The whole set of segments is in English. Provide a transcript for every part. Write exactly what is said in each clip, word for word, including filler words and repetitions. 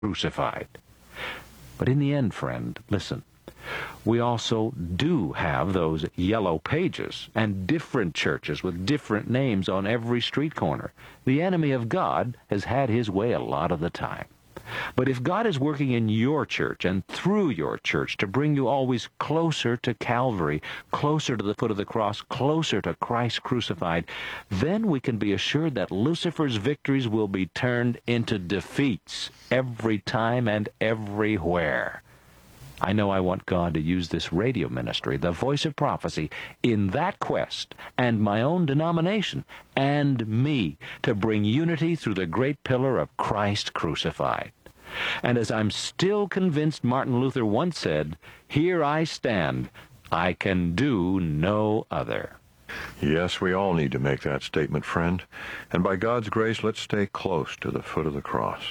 crucified. But in the end, friend, listen, we also do have those yellow pages and different churches with different names on every street corner. The enemy of God has had his way a lot of the time. But if God is working in your church and through your church to bring you always closer to Calvary, closer to the foot of the cross, closer to Christ crucified, then we can be assured that Lucifer's victories will be turned into defeats every time and everywhere. I know I want God to use this radio ministry, the Voice of Prophecy, in that quest, and my own denomination, and me, to bring unity through the great pillar of Christ crucified. And as I'm still convinced Martin Luther once said, "Here I stand, I can do no other." Yes, we all need to make that statement, friend. And by God's grace, let's stay close to the foot of the cross.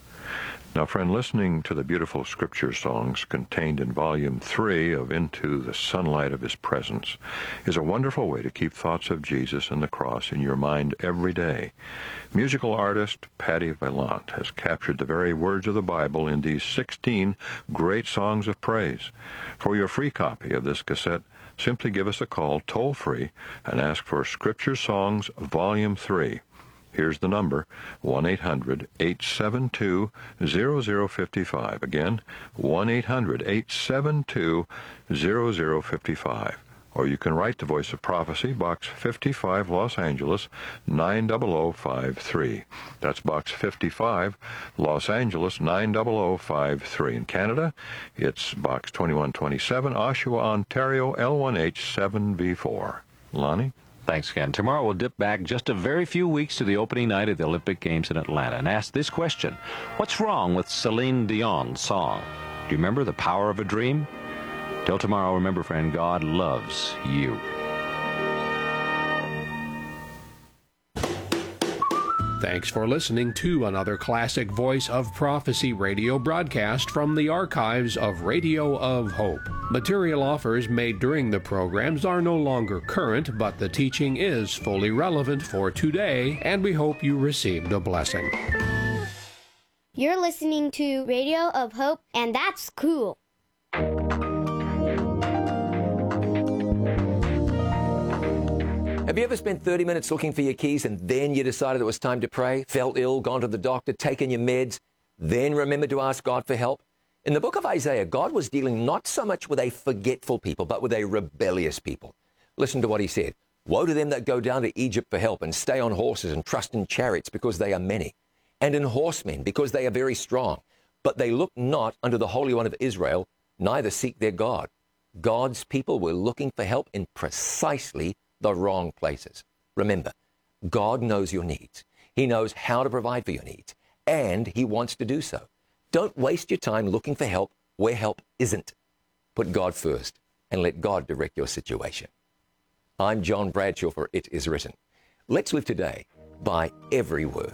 Now, friend, listening to the beautiful scripture songs contained in Volume three of Into the Sunlight of His Presence is a wonderful way to keep thoughts of Jesus and the cross in your mind every day. Musical artist Patty Vaillant has captured the very words of the Bible in these sixteen great songs of praise. For your free copy of this cassette, simply give us a call toll-free and ask for Scripture Songs Volume three. Here's the number, one eight hundred eight seven two zero zero five five. Again, one eight hundred eight seven two zero zero five five. Or you can write the Voice of Prophecy, Box fifty-five, Los Angeles, nine zero zero five three. That's Box fifty-five, Los Angeles, nine zero zero five three. In Canada, it's Box twenty-one twenty-seven, Oshawa, Ontario, L one H seven V four. Lonnie? Thanks, Ken. Tomorrow we'll dip back just a very few weeks to the opening night of the Olympic Games in Atlanta and ask this question: what's wrong with Celine Dion's song? Do you remember The Power of a Dream? Till tomorrow, remember, friend, God loves you. Thanks for listening to another classic Voice of Prophecy radio broadcast from the archives of Radio of Hope. Material offers made during the programs are no longer current, but the teaching is fully relevant for today, and we hope you received a blessing. You're listening to Radio of Hope, and that's cool. Have you ever spent thirty minutes looking for your keys and then you decided it was time to pray, felt ill, gone to the doctor, taken your meds, then remembered to ask God for help? In the book of Isaiah, God was dealing not so much with a forgetful people, but with a rebellious people. Listen to what he said. Woe to them that go down to Egypt for help and stay on horses and trust in chariots because they are many, and in horsemen because they are very strong. But they look not unto the Holy One of Israel, neither seek their God. God's people were looking for help in precisely the wrong places. Remember, God knows your needs. He knows how to provide for your needs, and he wants to do so. Don't waste your time looking for help where help isn't. Put God first and let God direct your situation. I'm John Bradshaw for It Is Written. Let's live today by every word.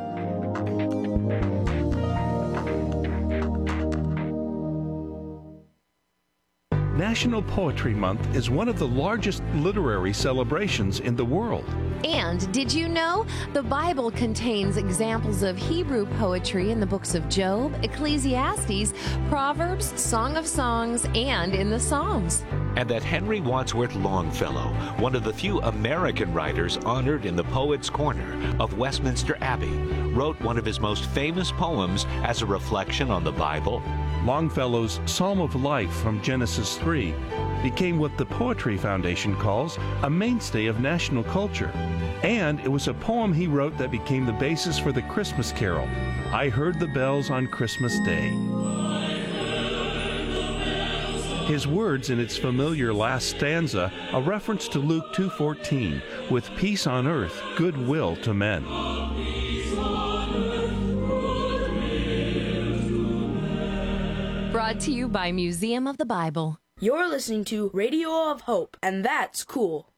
National Poetry Month is one of the largest literary celebrations in the world. And did you know the Bible contains examples of Hebrew poetry in the books of Job, Ecclesiastes, Proverbs, Song of Songs, and in the Psalms? And that Henry Wadsworth Longfellow, one of the few American writers honored in the Poets' Corner of Westminster Abbey, wrote one of his most famous poems as a reflection on the Bible. Longfellow's Psalm of Life from Genesis three became what the Poetry Foundation calls a mainstay of national culture. And it was a poem he wrote that became the basis for the Christmas carol, I Heard the Bells on Christmas Day. His words in its familiar last stanza, a reference to Luke two fourteen, with peace on earth, goodwill to men. Brought to you by Museum of the Bible. You're listening to Radio of Hope, and that's cool.